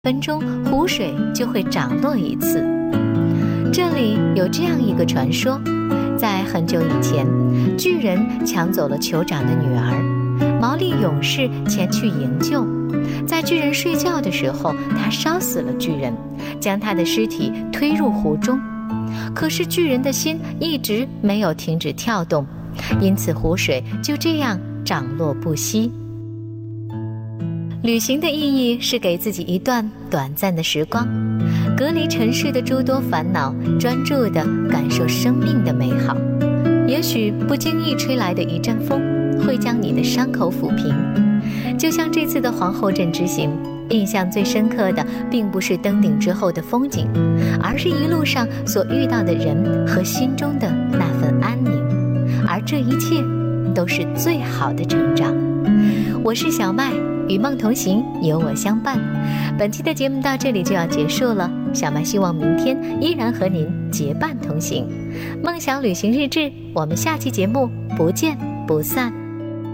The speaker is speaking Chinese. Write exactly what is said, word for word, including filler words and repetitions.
分钟湖水就会涨落一次。这里有这样一个传说，在很久以前，巨人抢走了酋长的女儿，毛利勇士前去营救。在巨人睡觉的时候，他烧死了巨人，将他的尸体推入湖中。可是巨人的心一直没有停止跳动，因此湖水就这样涨落不息。旅行的意义是给自己一段短暂的时光，隔离尘世的诸多烦恼，专注地感受生命的美好。也许不经意吹来的一阵风，会将你的伤口抚平。就像这次的皇后镇之行，印象最深刻的并不是登顶之后的风景，而是一路上所遇到的人和心中的那份安宁，而这一切都是最好的成长。我是小麦，与梦同行，有我相伴。本期的节目到这里就要结束了，小麦希望明天依然和您结伴同行。梦想旅行日志，我们下期节目不见不散。